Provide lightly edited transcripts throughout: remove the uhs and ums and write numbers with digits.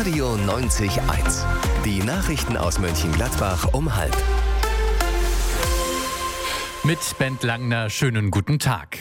Radio 90.1. Die Nachrichten aus Mönchengladbach um 12:30. Mit Bent Langner, schönen guten Tag.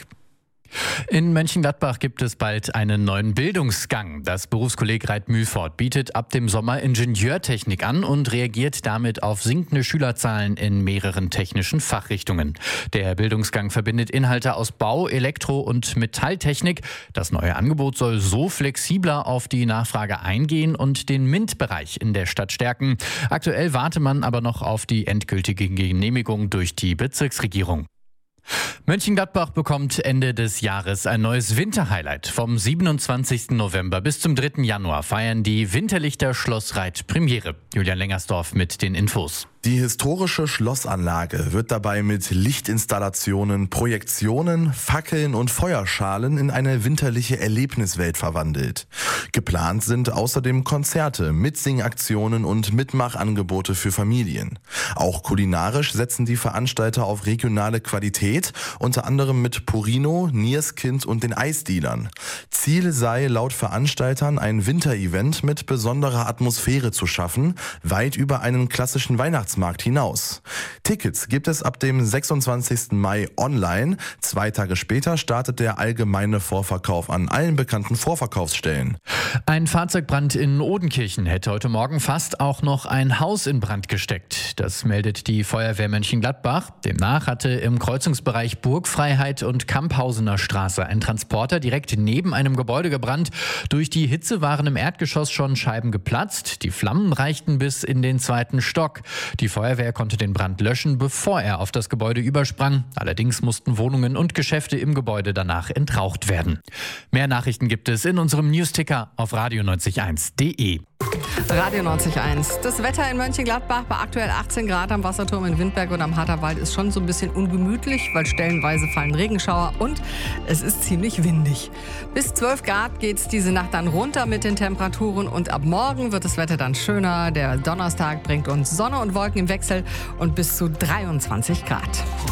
In Mönchengladbach gibt es bald einen neuen Bildungsgang. Das Berufskolleg Reit-Mühlfort bietet ab dem Sommer Ingenieurtechnik an und reagiert damit auf sinkende Schülerzahlen in mehreren technischen Fachrichtungen. Der Bildungsgang verbindet Inhalte aus Bau, Elektro- und Metalltechnik. Das neue Angebot soll so flexibler auf die Nachfrage eingehen und den MINT-Bereich in der Stadt stärken. Aktuell warte man aber noch auf die endgültige Genehmigung durch die Bezirksregierung. Mönchengladbach bekommt Ende des Jahres ein neues Winterhighlight. Vom 27. November bis zum 3. Januar feiern die Winterlichter Schloss Reit Premiere. Julian Lengersdorf mit den Infos. Die historische Schlossanlage wird dabei mit Lichtinstallationen, Projektionen, Fackeln und Feuerschalen in eine winterliche Erlebniswelt verwandelt. Geplant sind außerdem Konzerte, Mitsingaktionen und Mitmachangebote für Familien. Auch kulinarisch setzen die Veranstalter auf regionale Qualität, unter anderem mit Purino, Nierskind und den Eisdealern. Ziel sei laut Veranstaltern, ein Winterevent mit besonderer Atmosphäre zu schaffen, weit über einen klassischen Weihnachtsmarkt hinaus. Tickets gibt es ab dem 26. Mai online. 2 Tage später startet der allgemeine Vorverkauf an allen bekannten Vorverkaufsstellen. Ein Fahrzeugbrand in Odenkirchen hätte heute Morgen fast auch noch ein Haus in Brand gesteckt. Das meldet die Feuerwehr Mönchengladbach. Demnach hatte im Kreuzungsbereich Burgfreiheit und Kamphausener Straße ein Transporter direkt neben einem Gebäude gebrannt. Durch die Hitze waren im Erdgeschoss schon Scheiben geplatzt. Die Flammen reichten bis in den 2. Stock. Die Feuerwehr konnte den Brand löschen, bevor er auf das Gebäude übersprang. Allerdings mussten Wohnungen und Geschäfte im Gebäude danach entraucht werden. Mehr Nachrichten gibt es in unserem Newsticker auf radio901.de. Radio 90.1. Das Wetter in Mönchengladbach bei aktuell 18 Grad am Wasserturm in Windberg und am Harterwald ist schon so ein bisschen ungemütlich, weil stellenweise fallen Regenschauer und es ist ziemlich windig. Bis 12 Grad geht es diese Nacht dann runter mit den Temperaturen und ab morgen wird das Wetter dann schöner. Der Donnerstag bringt uns Sonne und Wolken im Wechsel und bis zu 23 Grad.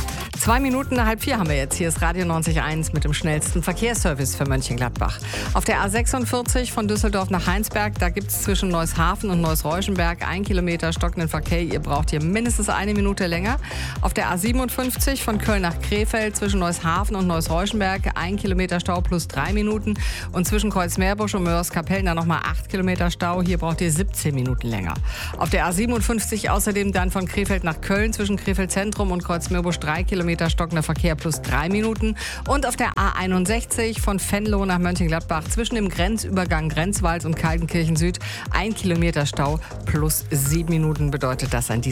2 Minuten nach 3:30 haben wir jetzt. Hier ist Radio 90.1 mit dem schnellsten Verkehrsservice für Mönchengladbach. Auf der A46 von Düsseldorf nach Heinsberg, da gibt es zwischen Neushafen und Neus-Reuschenberg 1 Kilometer stockenden Verkehr. Ihr braucht hier mindestens 1 Minute länger. Auf der A57 von Köln nach Krefeld zwischen Neushafen und Neus-Reuschenberg 1 Kilometer Stau plus 3 Minuten. Und zwischen Kreuzmeerbusch und Mörs-Kapellen dann nochmal 8 Kilometer Stau. Hier braucht ihr 17 Minuten länger. Auf der A57 außerdem dann von Krefeld nach Köln zwischen Krefeld Zentrum und Kreuzmeerbusch 3 Kilometer stockender Verkehr plus 3 Minuten. Und auf der A61 von Venlo nach Mönchengladbach zwischen dem Grenzübergang Grenzwald und Kaltenkirchen Süd 1 Kilometer Stau plus 7 Minuten bedeutet das an diesem